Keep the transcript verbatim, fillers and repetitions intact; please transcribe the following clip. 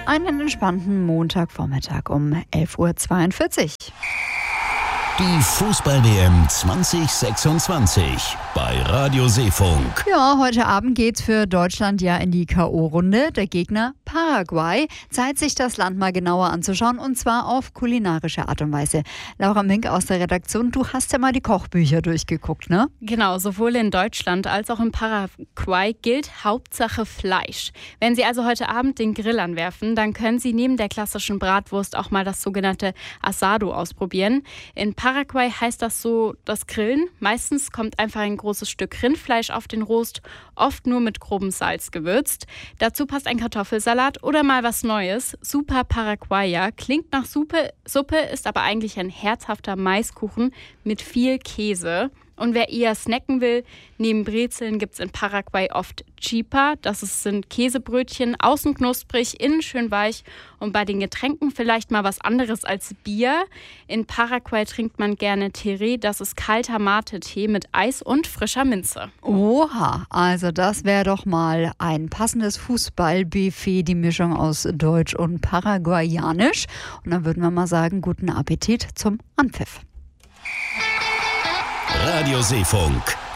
Einen entspannten Montagvormittag um elf Uhr zweiundvierzig. Die Fußball-W M zwanzig sechsundzwanzig bei Radio Seefunk. Ja, heute Abend geht's für Deutschland ja in die K O-Runde. Der Gegner Paraguay. Zeit, sich das Land mal genauer anzuschauen, und zwar auf kulinarische Art und Weise. Laura Mink aus der Redaktion, du hast ja mal die Kochbücher durchgeguckt, ne? Genau, sowohl in Deutschland als auch in Paraguay gilt Hauptsache Fleisch. Wenn Sie also heute Abend den Grill anwerfen, dann können Sie neben der klassischen Bratwurst auch mal das sogenannte Asado ausprobieren. In Paraguay heißt das so das Grillen. Meistens kommt einfach ein großes Stück Rindfleisch auf den Rost, oft nur mit grobem Salz gewürzt. Dazu passt ein Kartoffelsalat oder mal was Neues. Super Paraguayer klingt nach Suppe, Suppe, ist aber eigentlich ein herzhafter Maiskuchen mit viel Käse. Und wer eher snacken will, neben Brezeln gibt es in Paraguay oft Chipa. Das ist, sind Käsebrötchen, außen knusprig, innen schön weich. Und bei den Getränken vielleicht mal was anderes als Bier. In Paraguay trinkt man gerne Tereré. Das ist kalter Mate-Tee mit Eis und frischer Minze. Oha, also das wäre doch mal ein passendes Fußballbuffet, die Mischung aus Deutsch und Paraguayanisch. Und dann würden wir mal sagen, guten Appetit zum Anpfiff. Radio Seefunk.